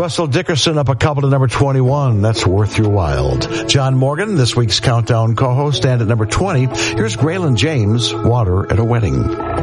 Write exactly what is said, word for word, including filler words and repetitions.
Russell Dickerson up a couple to number twenty-one. That's Worth Your While. John Morgan, this week's Countdown co-host, and at number twenty, here's Graylin James, Water at a Wedding.